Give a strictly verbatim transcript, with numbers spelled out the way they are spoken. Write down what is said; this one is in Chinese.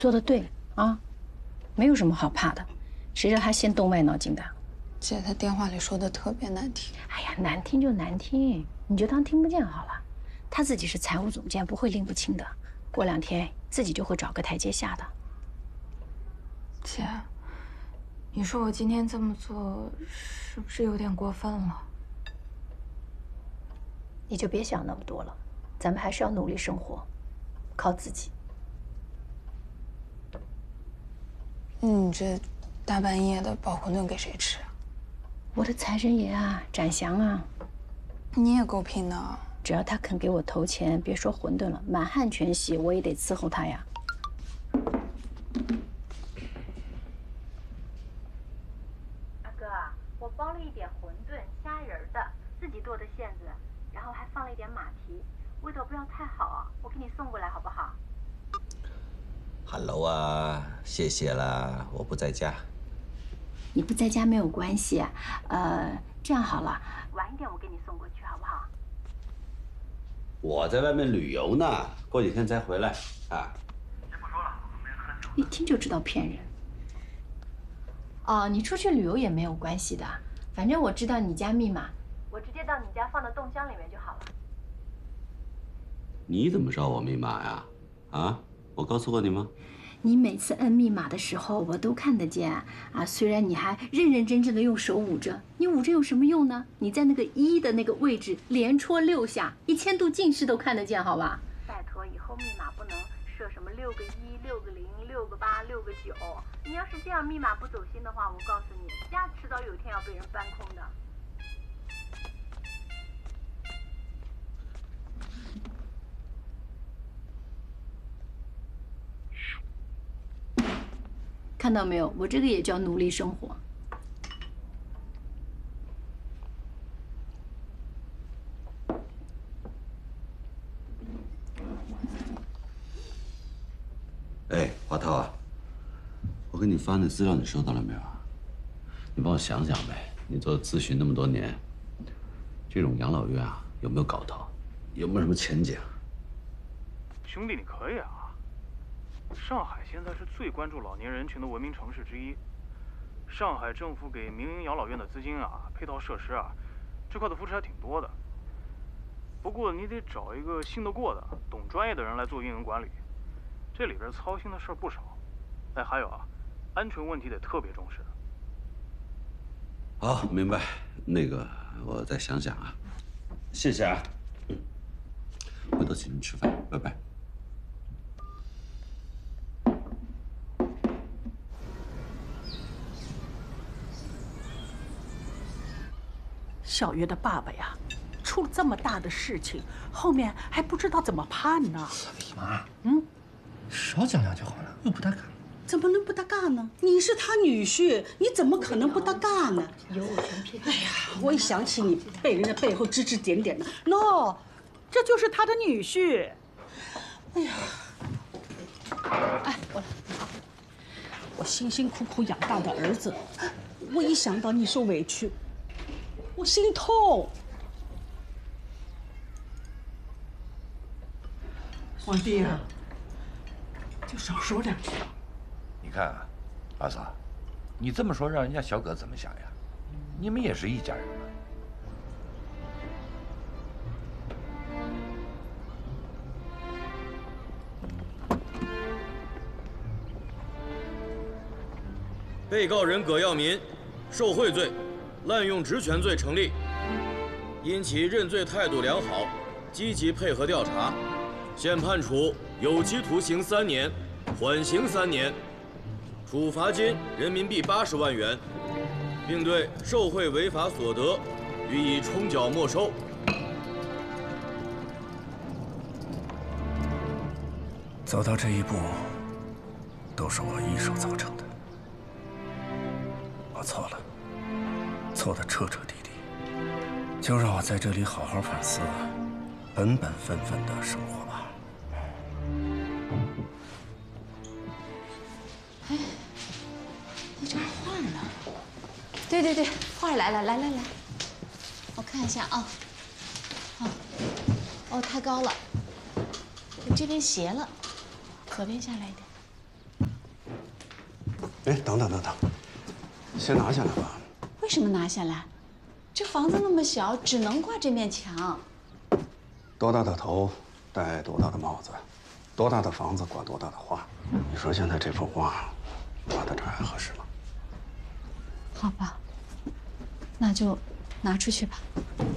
做的对啊，没有什么好怕的，谁让他先动歪脑筋的？ 姐，他电话里说的特别难听。 哎呀，难听就难听，你就当听不见好了。他自己是财务总监，不会拎不清的，过两天自己就会找个台阶下的。 姐，你说我今天这么做是不是有点过分了？ 你就别想那么多了，咱们还是要努力生活，靠自己。 你这大半夜的包馄饨给谁吃啊？ 我的财神爷啊，展翔啊， 你也够拼的。 只要他肯给我投钱，别说馄饨了，满汉全席我也得伺候他呀。 阿哥，我包了一点馄饨、虾仁的，自己剁的馅子，然后还放了一点马蹄，味道不要太好啊，我给你送过来好不好 ？Hello 啊，谢谢啦，我不在家。 你不在家没有关系，呃，这样好了， 晚一点我给你送过去好不好？ 我在外面旅游呢，过几天才回来啊。 先不说了，没人喝酒。 一听就知道骗人。哦，你出去旅游也没有关系的，反正我知道你家密码， 我直接到你家放到冻箱里面就好了。 你怎么知道我密码呀？啊，我告诉过你吗？ 你每次摁密码的时候，我都看得见啊。虽然你还认认真真的用手捂着，你捂着有什么用呢？你在那个一的那个位置连戳六下，一千度近视都看得见，好吧？ 拜托，以后密码不能设什么六个一、六个零、六个八、六个九。你要是这样密码不走心的话，我告诉你，家迟早有一天要被人搬空的。 看到没有，我这个也叫努力生活。 哎，华涛啊，我给你发那资料你收到了没有啊？你帮我想想呗，你做咨询那么多年，这种养老院啊，有没有搞头？有没有什么前景？ 兄弟，你可以啊。上海现在是最关注老年人群的文明城市之一。上海政府给民营养老院的资金啊、配套设施啊，这块的扶持还挺多的。不过你得找一个信得过的、懂专业的人来做运营管理，这里边操心的事儿不少。哎，还有啊，安全问题得特别重视。 好，明白。那个，我再想想啊。谢谢啊。嗯，回头请你吃饭，拜拜。 小月的爸爸呀，出了这么大的事情，后面还不知道怎么办呢。 哎呀妈， 嗯， 少讲两句好了，又不搭嘎。 怎么能不搭嘎呢？你是他女婿，你怎么可能不搭嘎呢？ 有我全骗。 哎呀，我一想起你被人家背后指指点点的，喏，这就是他的女婿。哎呀，哎，我来，我辛辛苦苦养大的儿子，我一想到你受委屈，我心痛。皇帝啊，就少说两句。 你看啊，阿嫂，你这么说让人家小葛怎么想呀？你们也是一家人嘛。 被告人葛耀民，受贿罪、滥用职权罪成立，因其认罪态度良好，积极配合调查，现判处有期徒刑三年，缓刑三年，处罚金人民币八十万元，并对受贿违法所得予以冲缴没收。 走到这一步，都是我一手造成的。我错了，错得彻彻底底。就让我在这里好好反思，本本分分的生活吧。 哎，你这画呢？对对对，画来了，来来来，我看一下啊。好，哦，太高了，这边斜了，左边下来一点。 哎，等等等等，先拿下来吧。 为什么拿下来？这房子那么小，只能挂这面墙。 多大的头，戴多大的帽子；多大的房子，挂多大的画。你说现在这幅画，挂在这儿还合适吗？ 好吧，那就拿出去吧。